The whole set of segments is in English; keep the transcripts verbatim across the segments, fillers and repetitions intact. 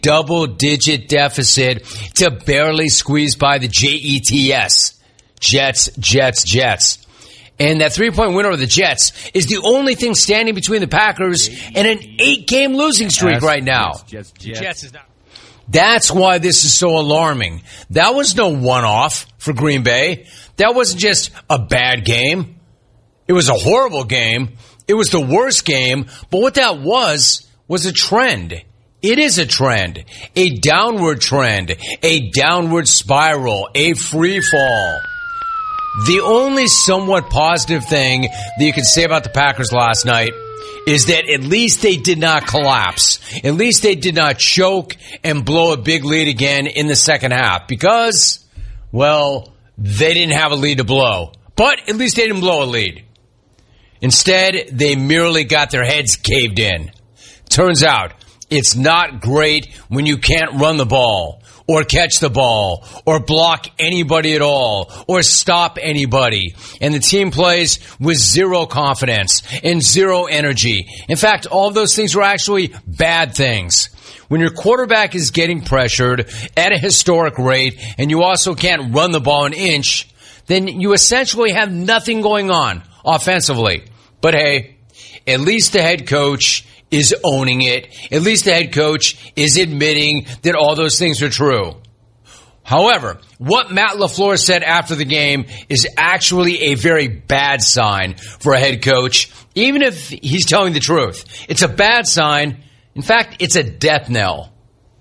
double-digit deficit to barely squeeze by the Jets. Jets, Jets, Jets. And that three-point winner of the Jets is the only thing standing between the Packers and an eight-game losing streak right now. Jets, Jets, Jets is not. That's why this is so alarming. That was no one-off for Green Bay. That wasn't just a bad game. It was a horrible game. It was the worst game. But what that was was a trend. It is a trend. A downward trend. A downward spiral. A free fall. The only somewhat positive thing that you can say about the Packers last night is that at least they did not collapse. At least they did not choke and blow a big lead again in the second half because, well, they didn't have a lead to blow. But at least they didn't blow a lead. Instead, they merely got their heads caved in. Turns out, it's not great when you can't run the ball or catch the ball or block anybody at all or stop anybody. And the team plays with zero confidence and zero energy. In fact, all of those things were actually bad things. When your quarterback is getting pressured at a historic rate and you also can't run the ball an inch, then you essentially have nothing going on offensively. But hey, at least the head coach is owning it. At least the head coach is admitting that all those things are true. However, what Matt LaFleur said after the game is actually a very bad sign for a head coach, even if he's telling the truth. It's a bad sign. In fact, it's a death knell.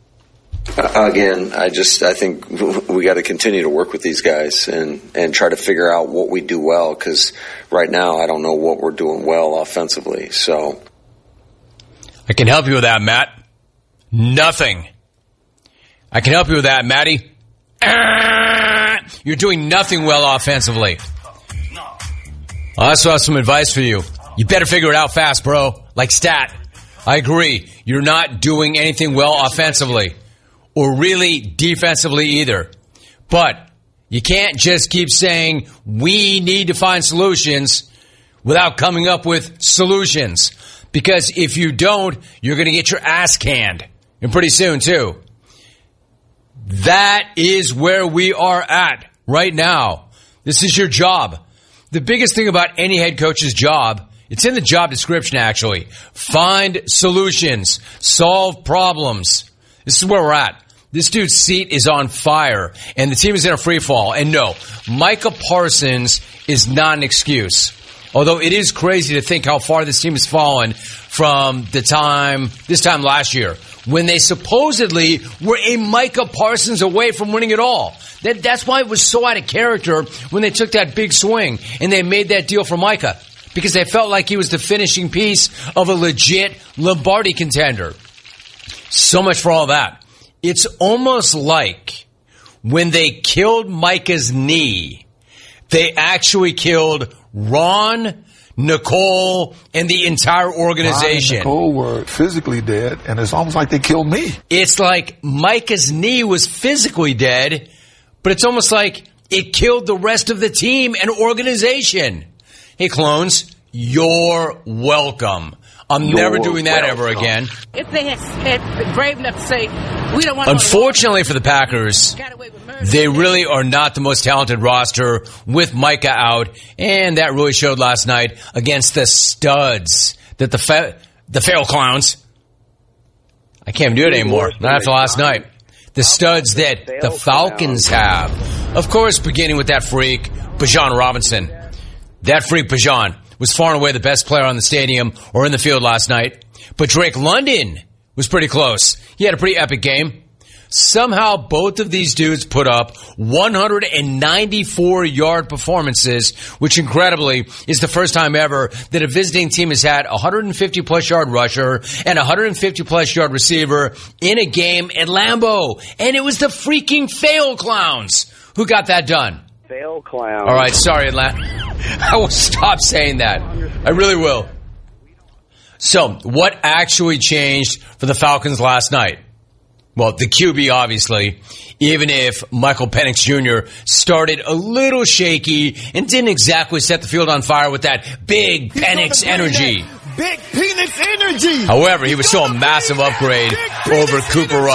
Uh, again, I just I think we got to continue to work with these guys and, and try to figure out what we do well, because right now I don't know what we're doing well offensively. So I can help you with that, Matt. Nothing. I can help you with that, Matty. You're doing nothing well offensively. I also have some advice for you. You better figure it out fast, bro. Like stat. I agree. You're not doing anything well offensively. Or really defensively either. But you can't just keep saying, we need to find solutions without coming up with solutions. Because if you don't, you're going to get your ass canned. And pretty soon, too. That is where we are at right now. This is your job. The biggest thing about any head coach's job, it's in the job description, actually. Find solutions. Solve problems. This is where we're at. This dude's seat is on fire, and the team is in a free fall. And no, Micah Parsons is not an excuse. Although it is crazy to think how far this team has fallen from the time, this time last year, when they supposedly were a Micah Parsons away from winning it all. That, that's why it was so out of character when they took that big swing and they made that deal for Micah. Because they felt like he was the finishing piece of a legit Lombardi contender. So much for all that. It's almost like when they killed Micah's knee, they actually killed Ron, Nicole, and the entire organization. Ron and Nicole were physically dead, and it's almost like they killed me. It's like Micah's knee was physically dead, but it's almost like it killed the rest of the team and organization. Hey, clones, you're welcome. I'm You're never doing that welcome. ever again. If they had, had brave enough to say, we don't want to... Unfortunately for the Packers, they really are not the most talented roster with Micah out, and that really showed last night against the studs, that the fa- the fail clowns. I can't do it anymore, not after last night. The studs that the Falcons have. Of course, beginning with that freak, Bijan Robinson. That freak, Bijan, was far and away the best player on the stadium or in the field last night. But Drake London was pretty close. He had a pretty epic game. Somehow both of these dudes put up one hundred ninety-four yard performances, which incredibly is the first time ever that a visiting team has had a one hundred fifty plus yard rusher and a one hundred fifty plus yard receiver in a game at Lambeau. And it was the freaking fail clowns who got that done. Fail clowns. All right, sorry, Atlanta. I will stop saying that. I really will. So, what actually changed for the Falcons last night? Well, the Q B, obviously, even if Michael Penix Junior started a little shaky and didn't exactly set the field on fire with that big Penix energy. Big Penix energy. However, he was still a massive upgrade over Cooper Rush.